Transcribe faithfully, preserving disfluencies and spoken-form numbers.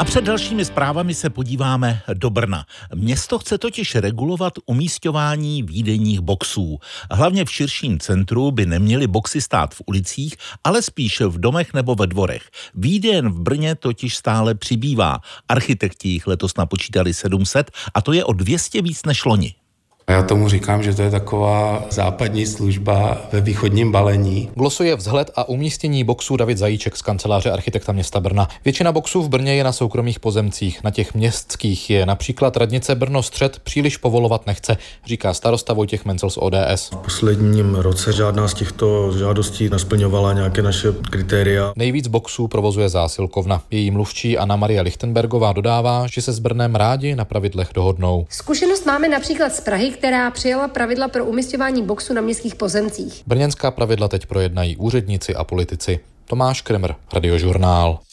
A před dalšími zprávami se podíváme do Brna. Město chce totiž regulovat umísťování výdejních boxů. Hlavně v širším centru by neměly boxy stát v ulicích, ale spíš v domech nebo ve dvorech. Výdejen v Brně totiž stále přibývá. Architekti jich letos napočítali sedm set a to je o dvě stě víc než loni. Já tomu říkám, že to je taková západní služba ve východním balení. Glosuje vzhled a umístění boxů David Zajíček z kanceláře architekta města Brna. Většina boxů v Brně je na soukromých pozemcích, na těch městských je například radnice Brno Střed příliš povolovat nechce, říká starosta Vojtěch Mencel z O D S. V posledním roce žádná z těchto žádostí nesplňovala nějaké naše kritéria. Nejvíc boxů provozuje zásilkovna. Její mluvčí Anna Maria Lichtenbergová dodává, že se s Brnem rádi na pravidlech dohodnou. Zkušenost máme například z Prahy, která přijala pravidla pro umisťování boxů na městských pozemcích. Brněnská pravidla teď projednají úředníci a politici. Tomáš Kremer, Radiožurnál.